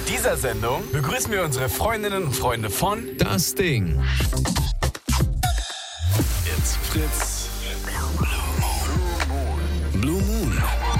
dieser Sendung begrüßen wir unsere Freundinnen und Freunde von Das Ding. It's Fritz. Blue Moon.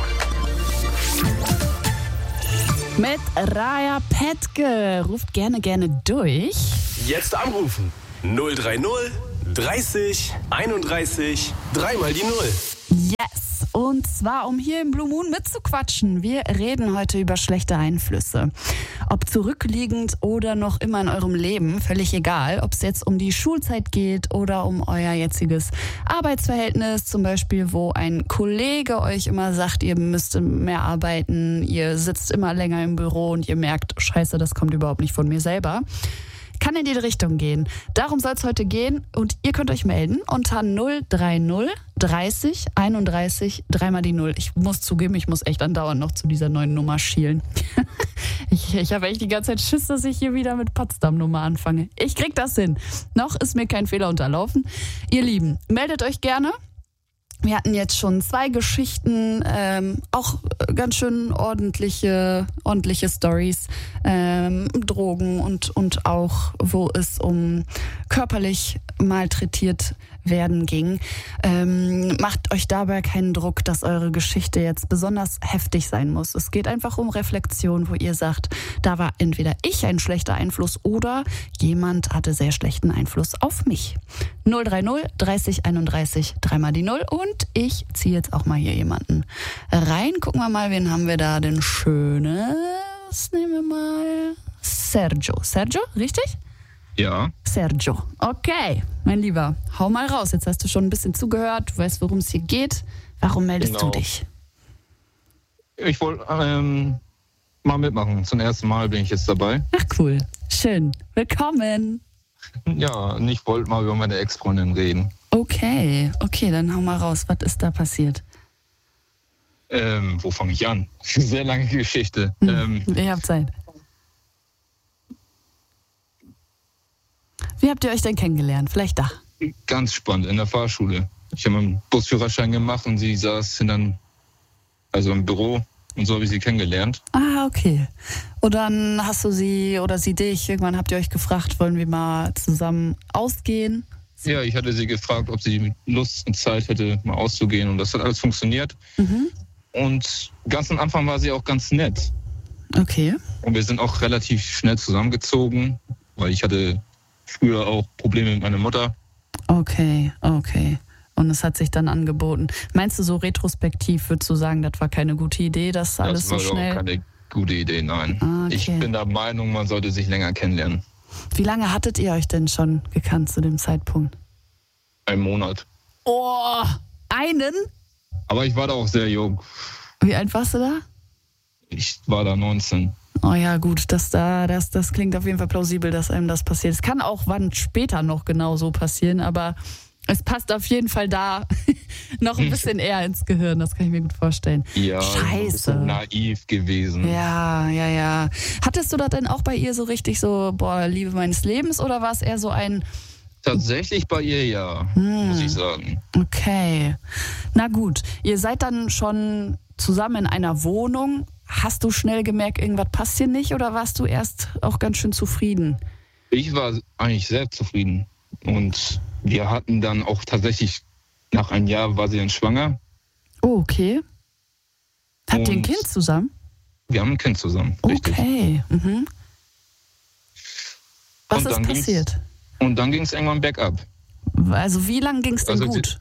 Mit Raya Petke. Ruft gerne durch. Jetzt anrufen. 030 30 31 3 die 0. Yes. Und zwar, um hier im Blue Moon mitzuquatschen. Wir reden heute über schlechte Einflüsse. Ob zurückliegend oder noch immer in eurem Leben, völlig egal. Ob es jetzt um die Schulzeit geht oder um euer jetziges Arbeitsverhältnis. Zum Beispiel, wo ein Kollege euch immer sagt, ihr müsst mehr arbeiten. Ihr sitzt immer länger im Büro und ihr merkt, scheiße, das kommt überhaupt nicht von mir selber. Kann in die Richtung gehen. Darum soll es heute gehen und ihr könnt euch melden unter 030 30 31 3 die 0. Ich muss zugeben, ich muss echt andauernd noch zu dieser neuen Nummer schielen. Ich habe echt die ganze Zeit Schiss, dass ich hier wieder mit Potsdam-Nummer anfange. Ich krieg das hin. Noch ist mir kein Fehler unterlaufen. Ihr Lieben, meldet euch gerne. Wir hatten jetzt schon 2 Geschichten, auch ganz schön ordentliche Storys, Drogen und auch, wo es um körperlich malträtiert werden ging. Macht euch dabei keinen Druck, dass eure Geschichte jetzt besonders heftig sein muss. Es geht einfach um Reflexion, wo ihr sagt, da war entweder ich ein schlechter Einfluss oder jemand hatte sehr schlechten Einfluss auf mich. 030 30 31 3 die 0 und ich ziehe jetzt auch mal hier jemanden rein. Gucken wir mal, wen haben wir da denn Schönes? Nehmen wir mal Sergio. Sergio, richtig? Ja. Sergio. Okay, mein Lieber, hau mal raus. Jetzt hast du schon ein bisschen zugehört, du weißt, worum es hier geht. Warum meldest du dich? Ich wollte mal mitmachen. Zum ersten Mal bin ich jetzt dabei. Ach cool, schön. Willkommen. Ja, und ich wollte mal über meine Ex-Freundin reden. Okay, dann hau mal raus. Was ist da passiert? Wo fange ich an? Sehr lange Geschichte. Ihr habt Zeit. Wie habt ihr euch denn kennengelernt? Vielleicht da. Ganz spannend, in der Fahrschule. Ich habe meinen Busführerschein gemacht und sie saß im Büro und so habe ich sie kennengelernt. Ah, okay. Und dann hast du sie oder sie dich, irgendwann habt ihr euch gefragt, wollen wir mal zusammen ausgehen? Ja, ich hatte sie gefragt, ob sie Lust und Zeit hätte, mal auszugehen und das hat alles funktioniert. Mhm. Und ganz am Anfang war sie auch ganz nett. Okay. Und wir sind auch relativ schnell zusammengezogen, weil ich hatte früher auch Probleme mit meiner Mutter. Okay. Und es hat sich dann angeboten. Meinst du, so retrospektiv würdest du sagen, das war keine gute Idee, dass alles so schnell... Das war auch keine gute Idee, nein. Okay. Ich bin der Meinung, man sollte sich länger kennenlernen. Wie lange hattet ihr euch denn schon gekannt zu dem Zeitpunkt? 1 Monat. Oh, einen? Aber ich war da auch sehr jung. Wie alt warst du da? Ich war da 19. Oh ja, gut, das klingt auf jeden Fall plausibel, dass einem das passiert. Es kann auch wann später noch genau so passieren, aber es passt auf jeden Fall da noch ein bisschen eher ins Gehirn, das kann ich mir gut vorstellen. Ja, Scheiße. ein bisschen naiv gewesen. Ja. Hattest du das denn auch bei ihr so richtig so, Liebe meines Lebens, oder war es eher so ein... Tatsächlich bei ihr ja, muss ich sagen. Okay, na gut. Ihr seid dann schon zusammen in einer Wohnung. Hast du schnell gemerkt, irgendwas passt hier nicht, oder warst du erst auch ganz schön zufrieden? Ich war eigentlich sehr zufrieden. Und wir hatten dann auch tatsächlich, nach einem Jahr war sie dann schwanger. Oh, okay. Habt ihr ein Kind zusammen? Wir haben ein Kind zusammen, richtig. Okay. Mhm. Was ist passiert? Und dann ging es irgendwann bergab. Also wie lange ging es denn gut?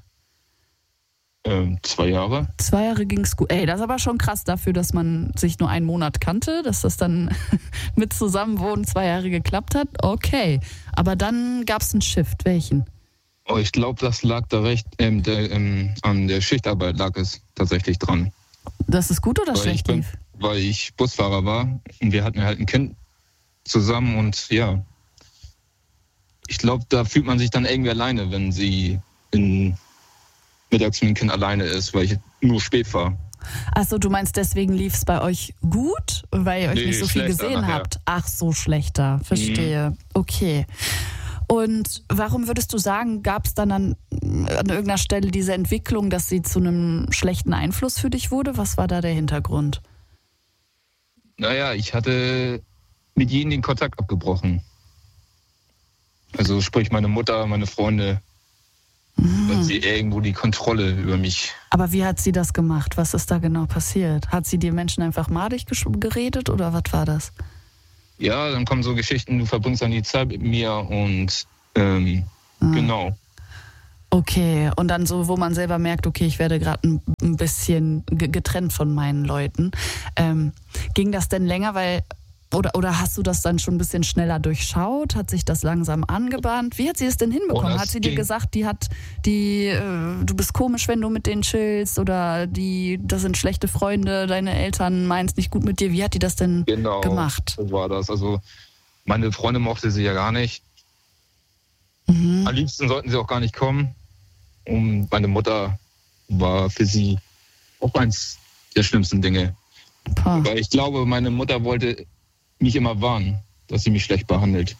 2 Jahre. 2 Jahre ging es gut. Ey, das ist aber schon krass dafür, dass man sich nur 1 Monat kannte, dass das dann mit Zusammenwohnen 2 Jahre geklappt hat. Okay, aber dann gab es einen Shift. Welchen? Oh, ich glaube, das lag da recht, an der Schichtarbeit lag es tatsächlich dran. Das ist gut oder schlecht lief? Weil ich Busfahrer war und wir hatten halt ein Kind zusammen und ja, ich glaube, da fühlt man sich dann irgendwie alleine, wenn sie mittags mit dem Kind alleine ist, weil ich nur spät fahre. Achso, du meinst, deswegen lief es bei euch gut, weil ihr euch nicht so viel gesehen habt? Ach so, schlechter, verstehe. Okay. Und warum würdest du sagen, gab es dann an irgendeiner Stelle diese Entwicklung, dass sie zu einem schlechten Einfluss für dich wurde? Was war da der Hintergrund? Naja, ich hatte mit jedem den Kontakt abgebrochen. Also sprich meine Mutter, meine Freunde, weil sie irgendwo die Kontrolle über mich. Aber wie hat sie das gemacht? Was ist da genau passiert? Hat sie dir Menschen einfach madig geredet oder was war das? Ja, dann kommen so Geschichten, du verbringst dann die Zeit mit mir und genau. Okay, und dann so, wo man selber merkt, okay, ich werde gerade ein bisschen getrennt von meinen Leuten. Ging das denn länger, oder hast du das dann schon ein bisschen schneller durchschaut? Hat sich das langsam angebahnt? Wie hat sie es denn hinbekommen? Hat sie dir gesagt, du bist komisch, wenn du mit denen chillst oder das sind schlechte Freunde, deine Eltern meinen es nicht gut mit dir? Wie hat die das denn gemacht? Genau, so war das. Also meine Freunde mochte sie ja gar nicht. Am liebsten sollten sie auch gar nicht kommen. Und meine Mutter war für sie auch eins der schlimmsten Dinge. Weil ich glaube, meine Mutter wollte mich immer warnen, dass sie mich schlecht behandelt.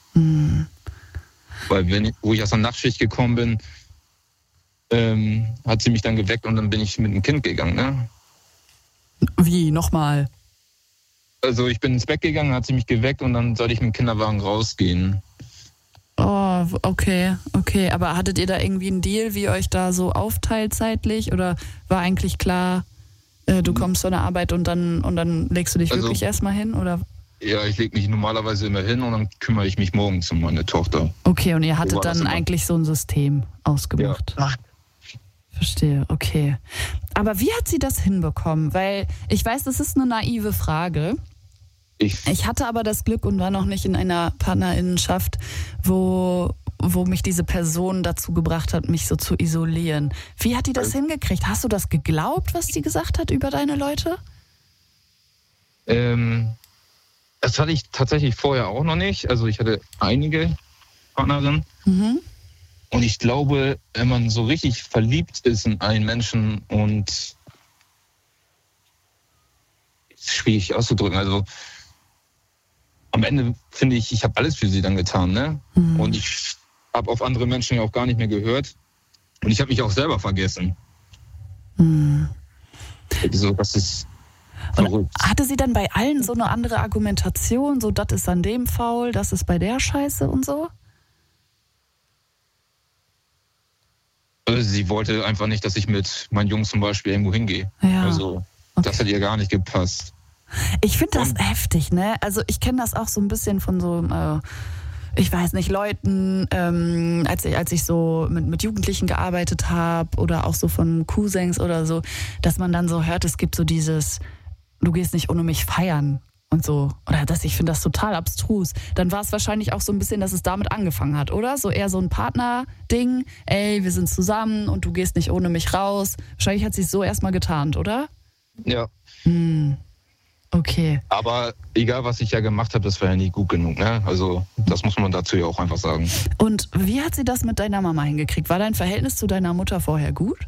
Weil wo ich aus der Nachtschicht gekommen bin, hat sie mich dann geweckt und dann bin ich mit dem Kind gegangen. Ne? Wie? Nochmal? Also ich bin ins Bett gegangen, hat sie mich geweckt und dann sollte ich mit dem Kinderwagen rausgehen. Oh, okay. Aber hattet ihr da irgendwie einen Deal, wie ihr euch da so aufteilt zeitlich? Oder war eigentlich klar, du kommst von der Arbeit und dann legst du dich wirklich erstmal hin? Oder? Ja, ich lege mich normalerweise immer hin und dann kümmere ich mich morgens um meine Tochter. Okay, und ihr hattet dann eigentlich so ein System ausgemacht? Ja. Verstehe, okay. Aber wie hat sie das hinbekommen? Weil ich weiß, das ist eine naive Frage. Ich hatte aber das Glück und war noch nicht in einer Partnerinnenschaft, wo mich diese Person dazu gebracht hat, mich so zu isolieren. Wie hat die das hingekriegt? Hast du das geglaubt, was die gesagt hat über deine Leute? Das hatte ich tatsächlich vorher auch noch nicht. Also ich hatte einige Partnerinnen. Und ich glaube, wenn man so richtig verliebt ist in einen Menschen und ist schwierig auszudrücken. Also am Ende finde ich habe alles für sie dann getan, ne? Und ich habe auf andere Menschen ja auch gar nicht mehr gehört. Und ich habe mich auch selber vergessen. Also, das ist verrückt. Hatte sie dann bei allen so eine andere Argumentation? So, das ist an dem faul, das ist bei der Scheiße und so? Sie wollte einfach nicht, dass ich mit meinen Jungs zum Beispiel irgendwo hingehe. Ja. Also, das hat ihr gar nicht gepasst. Ich finde das heftig, ne? Also ich kenne das auch so ein bisschen von so, ich weiß nicht, Leuten, als ich so mit Jugendlichen gearbeitet habe oder auch so von Cousins oder so, dass man dann so hört, es gibt so dieses, du gehst nicht ohne mich feiern und so. Oder ich finde das total abstrus. Dann war es wahrscheinlich auch so ein bisschen, dass es damit angefangen hat, oder? So eher so ein Partner-Ding, ey, wir sind zusammen und du gehst nicht ohne mich raus. Wahrscheinlich hat sie es so erstmal getarnt, oder? Ja. Okay. Aber egal, was ich ja gemacht habe, das war ja nie gut genug, ne? Also das muss man dazu ja auch einfach sagen. Und wie hat sie das mit deiner Mama hingekriegt? War dein Verhältnis zu deiner Mutter vorher gut?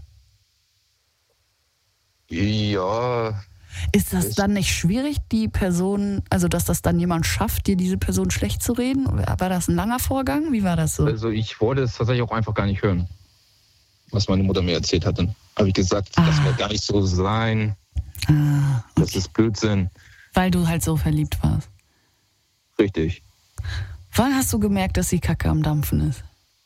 Ja. Ist das dann nicht schwierig, die Person, also dass das dann jemand schafft, dir diese Person schlecht zu reden? War das ein langer Vorgang? Wie war das so? Also ich wollte es tatsächlich auch einfach gar nicht hören, was meine Mutter mir erzählt hat. Dann habe ich gesagt, das wird gar nicht so sein. Okay. Das ist Blödsinn. Weil du halt so verliebt warst. Richtig. Wann hast du gemerkt, dass die Kacke am Dampfen ist?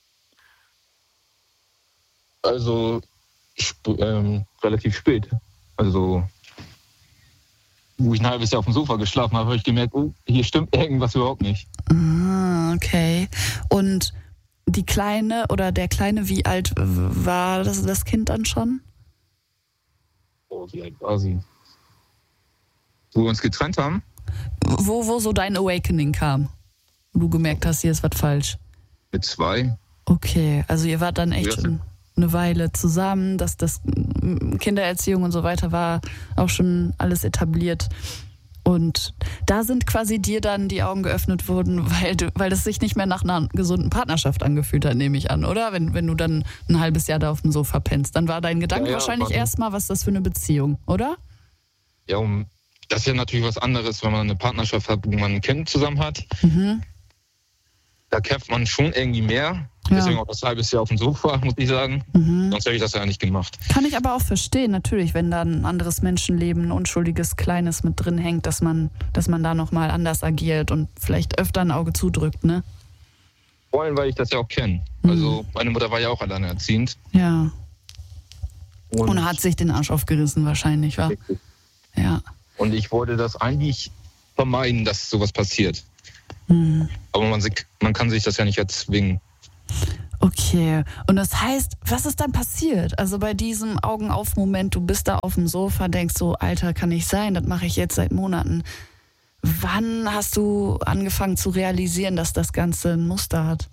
Also relativ spät. Also wo ich ein halbes Jahr auf dem Sofa geschlafen habe ich gemerkt, oh, hier stimmt irgendwas überhaupt nicht. Okay. Und die Kleine oder der Kleine, wie alt war das Kind dann schon? Oh, wie alt war sie? Wo wir uns getrennt haben? Wo so dein Awakening kam? Wo du gemerkt hast, hier ist was falsch. Mit 2. Okay, also ihr wart dann echt schon eine Weile zusammen, dass das Kindererziehung und so weiter war auch schon alles etabliert. Und da sind quasi dir dann die Augen geöffnet worden, weil das sich nicht mehr nach einer gesunden Partnerschaft angefühlt hat, nehme ich an, oder? Wenn du dann ein halbes Jahr da auf dem Sofa pennst, dann war dein Gedanke wahrscheinlich erstmal, was ist das für eine Beziehung, oder? Ja, das ist ja natürlich was anderes, wenn man eine Partnerschaft hat, wo man ein Kind zusammen hat. Da kämpft man schon irgendwie mehr. Ja. Deswegen auch das halbes Jahr auf dem Sofa, muss ich sagen. Sonst hätte ich das ja nicht gemacht. Kann ich aber auch verstehen, natürlich, wenn da ein anderes Menschenleben, ein unschuldiges Kleines mit drin hängt, dass man da nochmal anders agiert und vielleicht öfter ein Auge zudrückt, ne? Vor allem, weil ich das ja auch kenne. Also meine Mutter war ja auch alleinerziehend. Ja. Und hat sich den Arsch aufgerissen wahrscheinlich, wa? Richtig. Ja. Und ich wollte das eigentlich vermeiden, dass sowas passiert. Aber man kann sich das ja nicht erzwingen. Okay. Und das heißt, was ist dann passiert? Also bei diesem Augen-auf-Moment, du bist da auf dem Sofa, denkst so, Alter, kann nicht sein, das mache ich jetzt seit Monaten. Wann hast du angefangen zu realisieren, dass das Ganze ein Muster hat?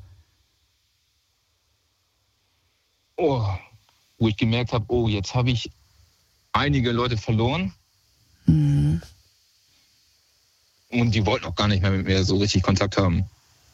Oh, wo ich gemerkt habe, jetzt habe ich einige Leute verloren. Und die wollten auch gar nicht mehr mit mir so richtig Kontakt haben.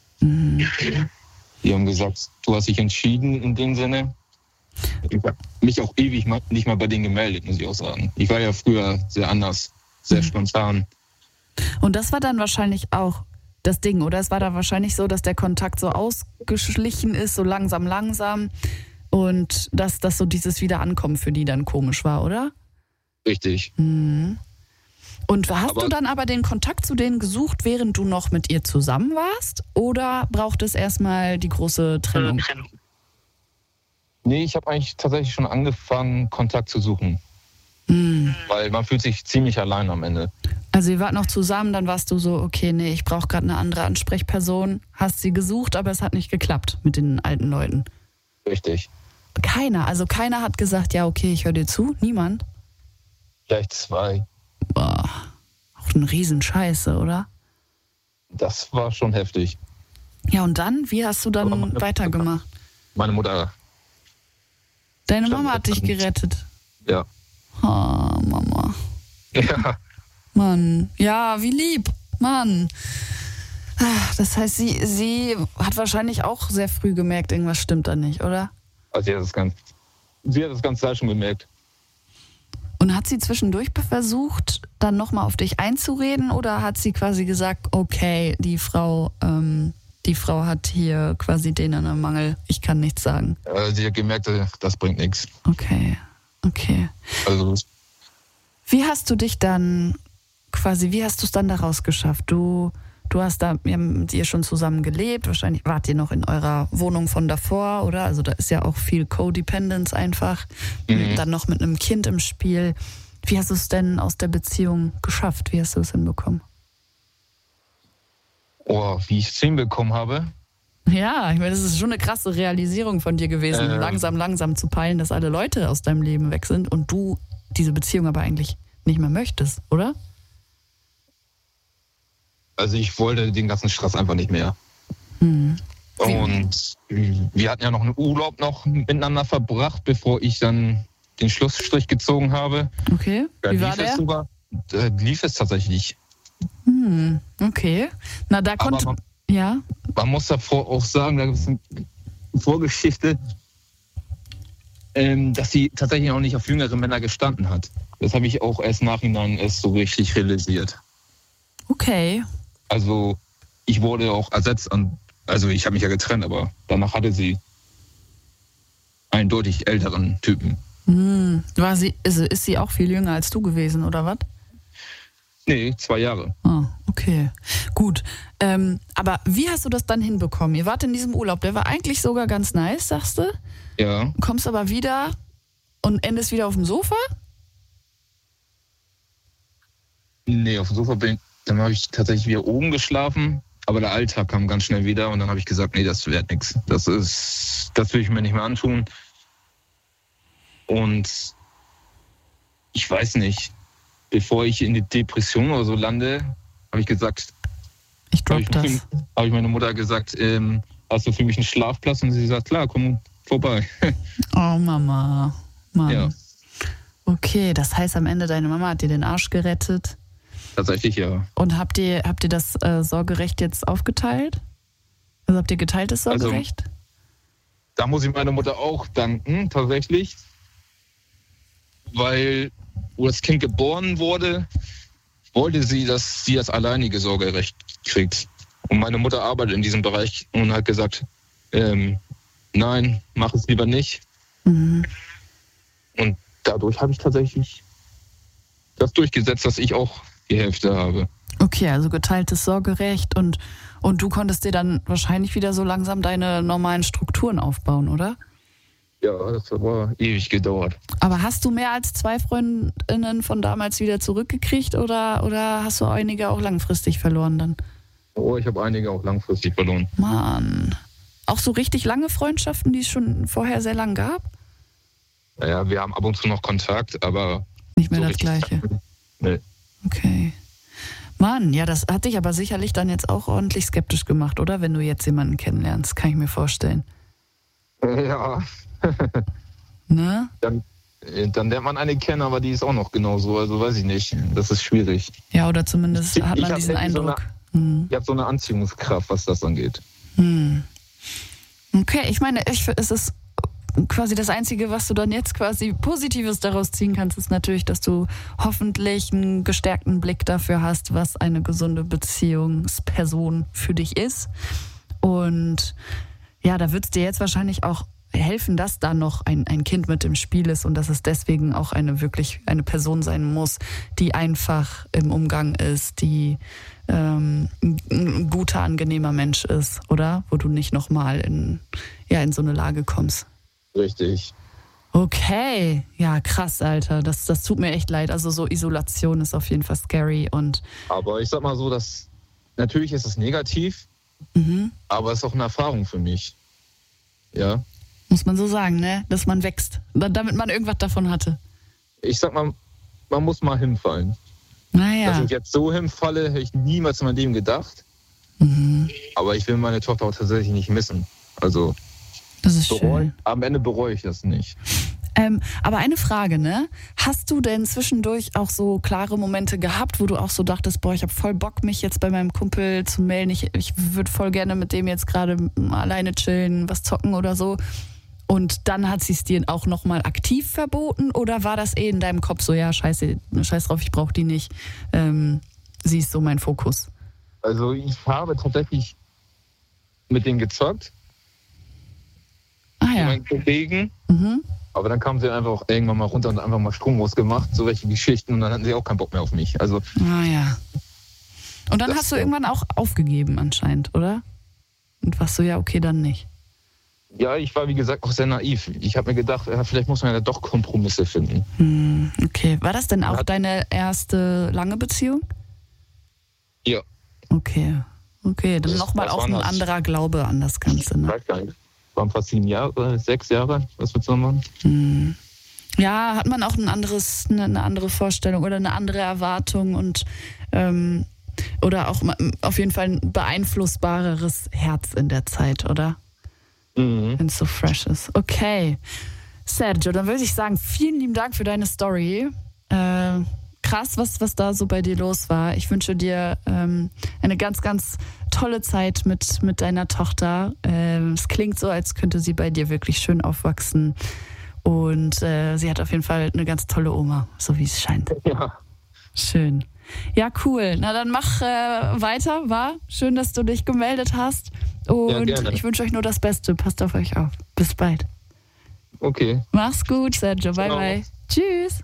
Die haben gesagt, du hast dich entschieden in dem Sinne. Ich habe mich auch ewig nicht mal bei denen gemeldet, muss ich auch sagen. Ich war ja früher sehr anders, sehr spontan. Und das war dann wahrscheinlich auch das Ding, oder? Es war da wahrscheinlich so, dass der Kontakt so ausgeschlichen ist, so langsam. Und dass das so dieses Wiederankommen für die dann komisch war, oder? Richtig. Und hast du dann aber den Kontakt zu denen gesucht, während du noch mit ihr zusammen warst? Oder braucht es erstmal die große Trennung? Nee, ich habe eigentlich tatsächlich schon angefangen, Kontakt zu suchen. Weil man fühlt sich ziemlich allein am Ende. Also ihr wart noch zusammen, dann warst du so, okay, nee, ich brauche gerade eine andere Ansprechperson. Hast sie gesucht, aber es hat nicht geklappt mit den alten Leuten. Richtig. Keiner hat gesagt, ja, okay, ich höre dir zu. Niemand? Vielleicht 2. Boah, auch ein Riesenscheiße, oder? Das war schon heftig. Ja, und dann? Wie hast du dann weitergemacht? Meine Mutter. Deine Mama hat dich gerettet. Ja. Oh, Mama. Ja. Mann. Ja, wie lieb. Mann. Das heißt, sie hat wahrscheinlich auch sehr früh gemerkt, irgendwas stimmt da nicht, oder? Also sie hat das ganze Zeit schon gemerkt. Und hat sie zwischendurch versucht, dann nochmal auf dich einzureden, oder hat sie quasi gesagt, okay, die Frau hat hier quasi den an einem Mangel, ich kann nichts sagen? Sie hat gemerkt, das bringt nichts. Okay. Also wie hast du dich dann wie hast du es dann daraus geschafft? Du hast da mit ihr schon zusammen gelebt, wahrscheinlich wart ihr noch in eurer Wohnung von davor, oder? Also da ist ja auch viel Codependence einfach. Dann noch mit einem Kind im Spiel. Wie hast du es denn aus der Beziehung geschafft? Wie hast du es hinbekommen? wie ich es hinbekommen habe. Ja, ich meine, das ist schon eine krasse Realisierung von dir gewesen, langsam zu peilen, dass alle Leute aus deinem Leben weg sind und du diese Beziehung aber eigentlich nicht mehr möchtest, oder? Also ich wollte den ganzen Stress einfach nicht mehr. Und wir hatten ja noch einen Urlaub miteinander verbracht, bevor ich dann den Schlussstrich gezogen habe. Okay, wie war der? Da lief es tatsächlich. Okay, na da konnte... Ja? Man muss davor auch sagen, da gibt es eine Vorgeschichte, dass sie tatsächlich auch nicht auf jüngere Männer gestanden hat. Das habe ich auch erst nachhinein so richtig realisiert. Okay. Also ich wurde auch ersetzt also ich habe mich ja getrennt, aber danach hatte sie einen deutlich älteren Typen. Ist sie auch viel jünger als du gewesen, oder was? Nee, 2 Jahre. Ah, okay. Gut. Aber wie hast du das dann hinbekommen? Ihr wart in diesem Urlaub, der war eigentlich sogar ganz nice, sagst du? Ja. Kommst aber wieder und endest wieder auf dem Sofa? Nee, auf dem Sofa dann habe ich tatsächlich wieder oben geschlafen, aber der Alltag kam ganz schnell wieder und dann habe ich gesagt, nee, das wird nichts. Das will ich mir nicht mehr antun. Und ich weiß nicht, bevor ich in die Depression oder so lande, habe ich gesagt, habe ich meine Mutter gesagt, hast du für mich einen Schlafplatz? Und sie sagt, klar, komm vorbei. Oh, Mama. Mann. Ja. Okay, das heißt am Ende, deine Mama hat dir den Arsch gerettet. Tatsächlich, ja. Und habt ihr das Sorgerecht jetzt aufgeteilt? Also habt ihr geteiltes Sorgerecht? Also, da muss ich meiner Mutter auch danken, tatsächlich. Weil, wo das Kind geboren wurde, wollte sie, dass sie das alleinige Sorgerecht kriegt. Und meine Mutter arbeitet in diesem Bereich und hat gesagt, nein, mach es lieber nicht. Mhm. Und dadurch habe ich tatsächlich das durchgesetzt, dass ich auch die Hälfte habe. Okay, also geteiltes Sorgerecht und du konntest dir dann wahrscheinlich wieder so langsam deine normalen Strukturen aufbauen, oder? Ja, das hat aber ewig gedauert. Aber hast du mehr als 2 Freundinnen von damals wieder zurückgekriegt oder hast du einige auch langfristig verloren dann? Oh, ich habe einige auch langfristig verloren. Mann. Auch so richtig lange Freundschaften, die es schon vorher sehr lang gab? Naja, wir haben ab und zu noch Kontakt, aber Nicht mehr so das Gleiche. Nee. Okay. Mann, ja, das hat dich aber sicherlich dann jetzt auch ordentlich skeptisch gemacht, oder? Wenn du jetzt jemanden kennenlernst, kann ich mir vorstellen. Ja. Ne? Dann lernt man eine kennen, aber die ist auch noch genauso. Also weiß ich nicht. Das ist schwierig. Ja, oder zumindest hat Ich man hab diesen irgendwie Eindruck. Ich habe so eine Anziehungskraft, was das angeht. Okay, ich meine, es ist quasi das Einzige, was du dann jetzt quasi Positives daraus ziehen kannst, ist natürlich, dass du hoffentlich einen gestärkten Blick dafür hast, was eine gesunde Beziehungsperson für dich ist. Und ja, da wird es dir jetzt wahrscheinlich auch helfen, dass da noch ein Kind mit im Spiel ist und dass es deswegen auch eine Person sein muss, die einfach im Umgang ist, die ein guter, angenehmer Mensch ist, oder? Wo du nicht nochmal in so eine Lage kommst. Richtig. Okay, ja, krass, Alter. Das tut mir echt leid. Also so Isolation ist auf jeden Fall scary und... Aber ich sag mal so, dass natürlich ist es negativ, aber es ist auch eine Erfahrung für mich. Ja. Muss man so sagen, ne? Dass man wächst, damit man irgendwas davon hatte. Ich sag mal, man muss mal hinfallen. Naja. Dass ich jetzt so hinfalle, hätte ich niemals in meinem Leben gedacht. Aber ich will meine Tochter auch tatsächlich nicht missen. Also das ist schön. Am Ende bereue ich das nicht. Aber eine Frage, ne? Hast du denn zwischendurch auch so klare Momente gehabt, wo du auch so dachtest, boah, ich habe voll Bock, mich jetzt bei meinem Kumpel zu melden. Ich würde voll gerne mit dem jetzt gerade alleine chillen, was zocken oder so. Und dann hat sie es dir auch nochmal aktiv verboten? Oder war das in deinem Kopf so, ja, scheiß drauf, ich brauche die nicht. Sie ist so mein Fokus. Also ich habe tatsächlich mit denen gezockt. Ah ja. Mit meinen Kollegen. Aber dann kamen sie einfach auch irgendwann mal runter und einfach mal Strom ausgemacht, so welche Geschichten. Und dann hatten sie auch keinen Bock mehr auf mich. Also, ah ja. Und dann hast du irgendwann auch aufgegeben anscheinend, oder? Und warst so, ja, okay, dann nicht. Ja, ich war wie gesagt auch sehr naiv. Ich habe mir gedacht, ja, vielleicht muss man ja doch Kompromisse finden. Okay, war das denn auch deine erste lange Beziehung? Ja. Okay, dann nochmal auch ein anderer Glaube an das Ganze, ne? Ich weiß gar nicht. Waren fast 7 Jahre, 6 Jahre, was würdest du machen? Ja, hat man auch eine andere Vorstellung oder eine andere Erwartung und oder auch auf jeden Fall ein beeinflussbareres Herz in der Zeit, oder? Wenn es so fresh ist. Okay. Sergio, dann würde ich sagen, vielen lieben Dank für deine Story. Krass, was da so bei dir los war. Ich wünsche dir eine ganz, ganz tolle Zeit mit deiner Tochter. Es klingt so, als könnte sie bei dir wirklich schön aufwachsen. Und sie hat auf jeden Fall eine ganz tolle Oma, so wie es scheint. Ja. Schön. Ja, cool. Na, dann mach weiter, war? Schön, dass du dich gemeldet hast. Und ja, ich wünsche euch nur das Beste. Passt auf euch auf. Bis bald. Okay. Mach's gut, Sergio. Bye, bye. Tschüss.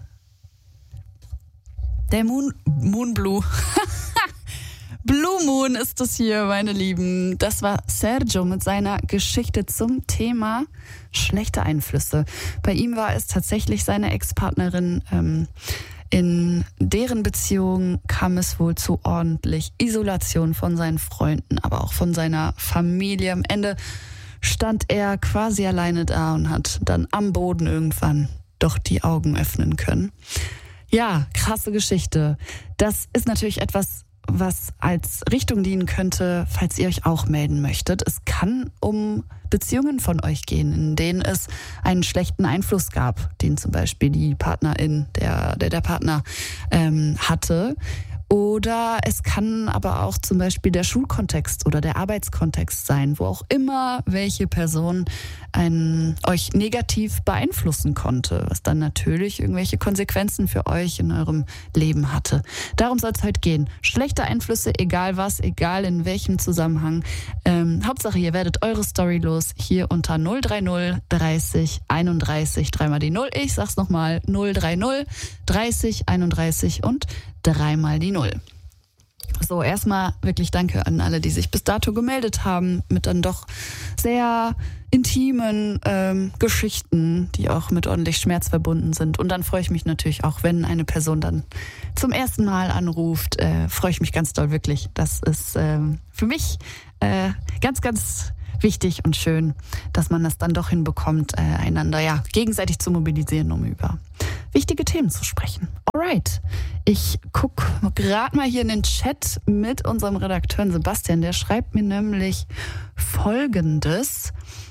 Der Moon Blue. Blue Moon ist es hier, meine Lieben. Das war Sergio mit seiner Geschichte zum Thema schlechte Einflüsse. Bei ihm war es tatsächlich seine Ex-Partnerin. In deren Beziehung kam es wohl zu ordentlich Isolation von seinen Freunden, aber auch von seiner Familie. Am Ende stand er quasi alleine da und hat dann am Boden irgendwann doch die Augen öffnen können. Ja, krasse Geschichte. Das ist natürlich etwas, was als Richtung dienen könnte, falls ihr euch auch melden möchtet. Es kann um Beziehungen von euch gehen, in denen es einen schlechten Einfluss gab, den zum Beispiel die Partnerin, der Partner hatte. Oder es kann aber auch zum Beispiel der Schulkontext oder der Arbeitskontext sein, wo auch immer welche Person euch negativ beeinflussen konnte, was dann natürlich irgendwelche Konsequenzen für euch in eurem Leben hatte. Darum soll es heute gehen. Schlechte Einflüsse, egal was, egal in welchem Zusammenhang. Hauptsache, ihr werdet eure Story los hier unter 030 30 31 dreimal die 0. Ich sag's nochmal, 030 30 31 und dreimal die 0. So, erstmal wirklich danke an alle, die sich bis dato gemeldet haben mit dann doch sehr intimen Geschichten, die auch mit ordentlich Schmerz verbunden sind. Und dann freue ich mich natürlich auch, wenn eine Person dann zum ersten Mal anruft, freue ich mich ganz doll wirklich. Das ist für mich ganz, ganz wichtig und schön, dass man das dann doch hinbekommt, einander gegenseitig zu mobilisieren, um über wichtige Themen zu sprechen. Alright, ich gucke gerade mal hier in den Chat mit unserem Redakteur Sebastian, der schreibt mir nämlich Folgendes.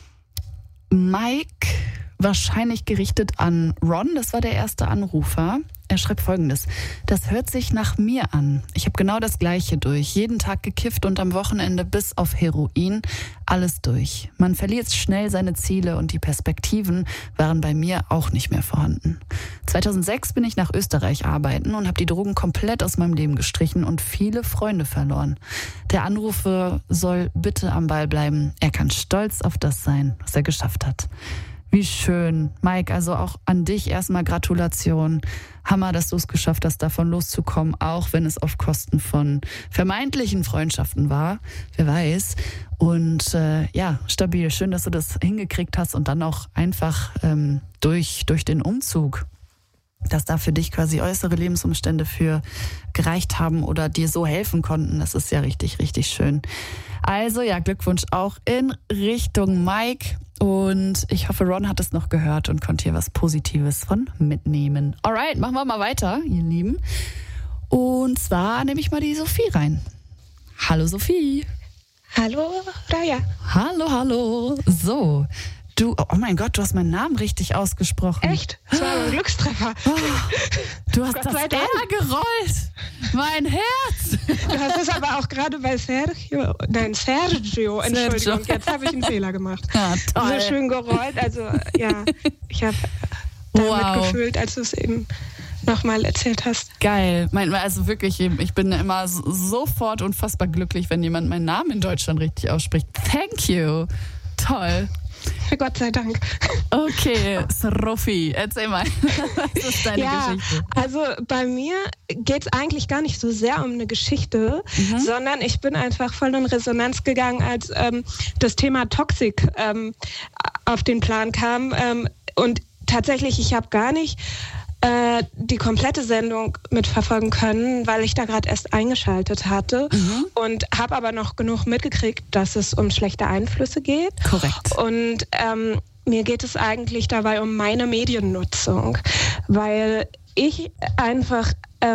Mike, wahrscheinlich gerichtet an Ron, das war der erste Anrufer. Er schreibt Folgendes: Das hört sich nach mir an. Ich habe genau das Gleiche durch. Jeden Tag gekifft und am Wochenende bis auf Heroin. Alles durch. Man verliert schnell seine Ziele und die Perspektiven waren bei mir auch nicht mehr vorhanden. 2006 bin ich nach Österreich arbeiten und habe die Drogen komplett aus meinem Leben gestrichen und viele Freunde verloren. Der Anrufer soll bitte am Ball bleiben. Er kann stolz auf das sein, was er geschafft hat. Wie schön. Mike, also auch an dich erstmal Gratulation. Hammer, dass du es geschafft hast, davon loszukommen, auch wenn es auf Kosten von vermeintlichen Freundschaften war. Wer weiß. Und stabil. Schön, dass du das hingekriegt hast und dann auch einfach durch den Umzug, dass da für dich quasi äußere Lebensumstände für gereicht haben oder dir so helfen konnten. Das ist ja richtig, richtig schön. Also Glückwunsch auch in Richtung Mike. Und ich hoffe, Ron hat es noch gehört und konnte hier was Positives von mitnehmen. Alright, machen wir mal weiter, ihr Lieben. Und zwar nehme ich mal die Sophie rein. Hallo Sophie. Hallo Raya. Hallo. So, oh mein Gott, du hast meinen Namen richtig ausgesprochen. Echt? Das war ein Glückstreffer. Oh, du hast das R gerollt. Mein Herz. Du hast es aber auch gerade bei Sergio, Entschuldigung, jetzt habe ich einen Fehler gemacht. Ja, toll. So schön gerollt, also ich habe damit gefühlt, als du es eben nochmal erzählt hast. Geil. Also wirklich, ich bin immer sofort unfassbar glücklich, wenn jemand meinen Namen in Deutschland richtig ausspricht. Thank you. Toll. Gott sei Dank. Okay, Sophie, erzähl mal, was ist deine Geschichte? Also bei mir geht es eigentlich gar nicht so sehr um eine Geschichte, sondern ich bin einfach voll in Resonanz gegangen, als das Thema Toxik auf den Plan kam. Und tatsächlich, ich habe gar nicht die komplette Sendung mitverfolgen können, weil ich da gerade erst eingeschaltet hatte und habe aber noch genug mitgekriegt, dass es um schlechte Einflüsse geht. Korrekt. Und mir geht es eigentlich dabei um meine Mediennutzung, weil ich einfach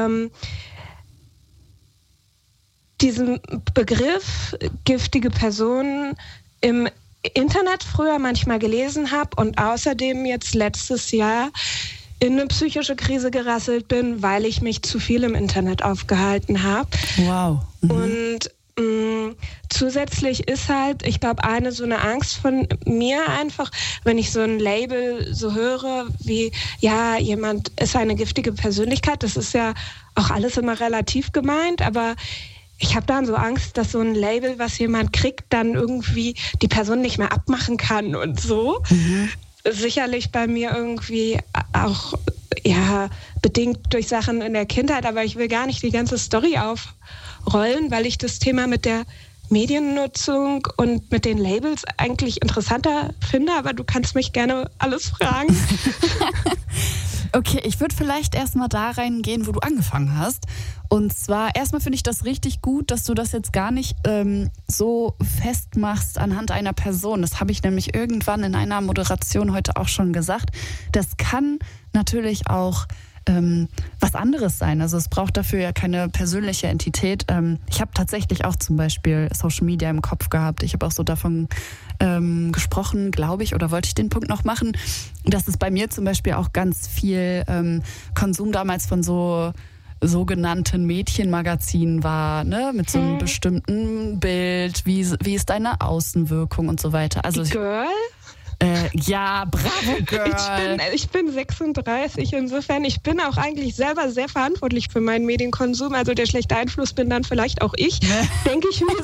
diesen Begriff giftige Personen im Internet früher manchmal gelesen habe und außerdem jetzt letztes Jahr in eine psychische Krise gerasselt bin, weil ich mich zu viel im Internet aufgehalten habe. Wow. Und zusätzlich ist halt, ich glaube, so eine Angst von mir einfach, wenn ich so ein Label so höre, wie, jemand ist eine giftige Persönlichkeit, das ist ja auch alles immer relativ gemeint, aber ich habe dann so Angst, dass so ein Label, was jemand kriegt, dann irgendwie die Person nicht mehr abmachen kann und so. Sicherlich bei mir irgendwie auch bedingt durch Sachen in der Kindheit, aber ich will gar nicht die ganze Story aufrollen, weil ich das Thema mit der Mediennutzung und mit den Labels eigentlich interessanter finde, aber du kannst mich gerne alles fragen. Okay, ich würde vielleicht erstmal da reingehen, wo du angefangen hast. Und zwar, erstmal finde ich das richtig gut, dass du das jetzt gar nicht so festmachst anhand einer Person. Das habe ich nämlich irgendwann in einer Moderation heute auch schon gesagt. Das kann natürlich auch was anderes sein. Also es braucht dafür ja keine persönliche Entität. Ich habe tatsächlich auch zum Beispiel Social Media im Kopf gehabt. Ich habe auch so davon gesprochen, glaube ich, oder wollte ich den Punkt noch machen, dass es bei mir zum Beispiel auch ganz viel Konsum damals von so sogenannten Mädchenmagazinen war, ne, mit so einem bestimmten Bild, wie ist deine Außenwirkung und so weiter. Also Girl? Ja, bravo, Girl. Ich bin 36, insofern, ich bin auch eigentlich selber sehr verantwortlich für meinen Medienkonsum, also der schlechte Einfluss bin dann vielleicht auch ich, denke ich mir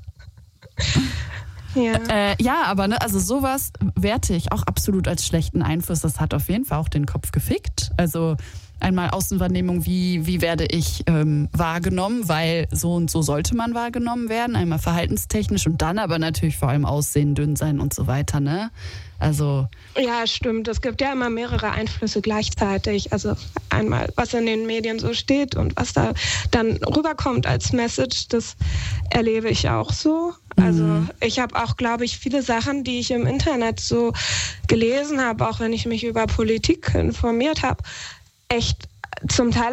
so. Ja. Ja, aber ne, also sowas werte ich auch absolut als schlechten Einfluss. Das hat auf jeden Fall auch den Kopf gefickt. Also einmal Außenwahrnehmung, wie werde ich wahrgenommen, weil so und so sollte man wahrgenommen werden. Einmal verhaltenstechnisch und dann aber natürlich vor allem Aussehen, dünn sein und so weiter, ne? Also Ja, stimmt. Es gibt ja immer mehrere Einflüsse gleichzeitig. Also einmal, was in den Medien so steht und was da dann rüberkommt als Message, das erlebe ich auch so. Also ich habe auch, glaube ich, viele Sachen, die ich im Internet so gelesen habe, auch wenn ich mich über Politik informiert habe, echt zum Teil